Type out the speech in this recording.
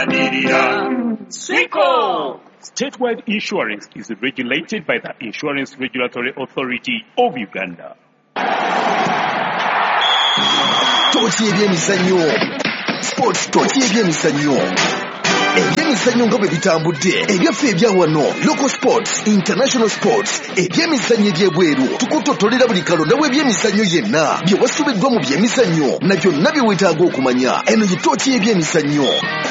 Siko! Statewide insurance is regulated by the Insurance Regulatory Authority of Uganda. Tochi ebyemizannyo. Sports tochi ebyemizannyo. Ebyemizannyo nga bwe bitambudde ebyaffe ebya wano local sports, international sports, ebyemizannyo ebyebweru tukutotolera buli kalonda w'ebyemizannyo yenna bye wasubiddwa mu byemizannyo na byonna bye weetaaga okumanya. Eno ye tochi ebyemizannyo.